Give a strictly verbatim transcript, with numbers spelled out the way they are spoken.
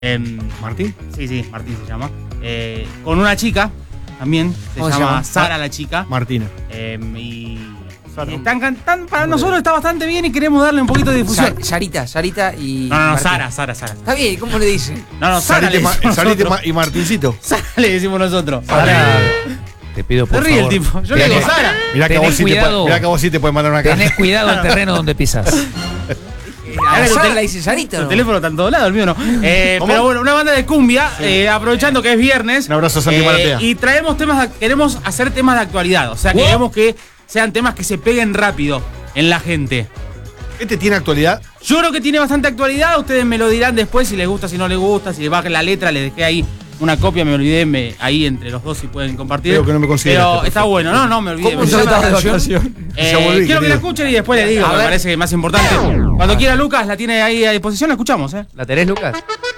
Eh, ¿Martín? Sí, sí, Martín se llama. Eh, con una chica también, se llama, se llama Sara la chica. Martina. Eh, y Sara. y están cantando, para nosotros está bastante bien y queremos darle un poquito de difusión. Sa- Sarita, Sarita y. No, no, no, Martín. Sara, Sara, Sara. Está bien, ¿cómo le dicen? No, no, Sara le Sarita, decimos Ma- Sarita nosotros. y Martincito. Sara le decimos nosotros. Sara, te pido por Se ríe el favor. tipo. Yo le digo Tenés- Sara. Mirá que, a Tenés vos sí te cuidado. puede, mirá que a vos sí te puede mandar una Tenés caja. cuidado el terreno donde pisas. ¿A Ahora Sara tu la dice Sarita o El no? teléfono está en todos lados, el mío no. Eh, ¿Cómo? pero bueno, una banda de cumbia, eh, aprovechando que es viernes. Un abrazo a Santi Maratea. Y traemos temas, de- queremos hacer temas de actualidad. O sea, Wow. queremos que sean temas que se peguen rápido en la gente. ¿Este tiene actualidad? Yo creo que tiene bastante actualidad, ustedes me lo dirán después si les gusta, si no les gusta, si les baja la letra, les dejé ahí una copia, me olvidé me, ahí entre los dos si pueden compartir. Creo que no me consideraste, Pero por está favor. bueno, no, no me olvidé. ¿Cómo me se llama llama la la canción. Eh, Ya volví, quiero que la querido. escuchen y después les digo, A me ver. parece que es más importante. Cuando quiera Lucas, la tiene ahí a disposición, la escuchamos, ¿eh? ¿La tenés, Lucas?